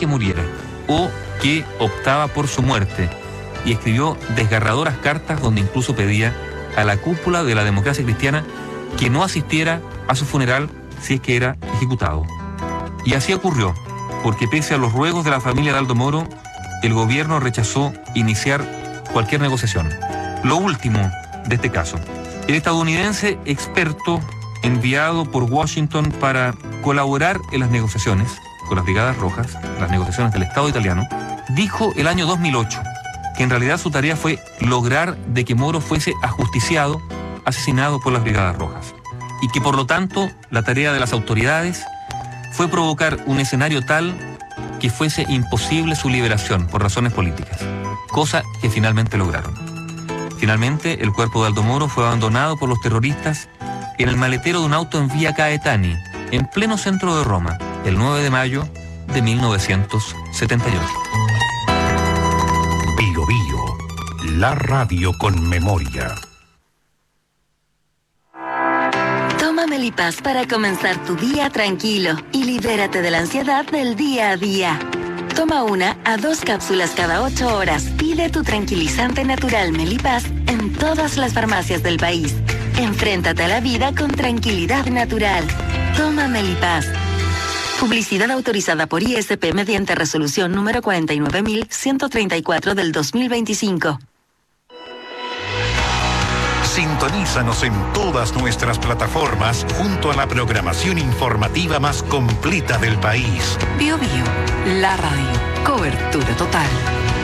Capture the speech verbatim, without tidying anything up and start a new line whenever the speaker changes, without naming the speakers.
que muriera o que optaba por su muerte, y escribió desgarradoras cartas donde incluso pedía a la cúpula de la democracia cristiana que no asistiera a su funeral si es que era ejecutado. Y así ocurrió, porque pese a los ruegos de la familia de Aldo Moro, el gobierno rechazó iniciar cualquier negociación. Lo último de este caso: el estadounidense experto enviado por Washington para colaborar en las negociaciones con las Brigadas Rojas, las negociaciones del Estado italiano, dijo el año dos mil ocho que en realidad su tarea fue lograr de que Moro fuese ajusticiado, asesinado por las Brigadas Rojas, y que por lo tanto la tarea de las autoridades fue provocar un escenario tal que fuese imposible su liberación por razones políticas, cosa que finalmente lograron. Finalmente, el cuerpo de Aldo Moro fue abandonado por los terroristas en el maletero de un auto en Vía Caetani, en pleno centro de Roma, el nueve de mayo de mil novecientos setenta y ocho.
Bio Bio, la radio con memoria.
Toma Melipaz para comenzar tu día tranquilo y libérate de la ansiedad del día a día. Toma una a dos cápsulas cada ocho horas. Pide tu tranquilizante natural Melipaz en todas las farmacias del país. Enfréntate a la vida con tranquilidad natural. Toma Melipaz. Publicidad autorizada por I S P mediante resolución número cuarenta y nueve mil ciento treinta y cuatro del dos mil veinticinco.
Sintonízanos en todas nuestras plataformas junto a la programación informativa más completa del país.
Bio Bio, la radio. Cobertura total.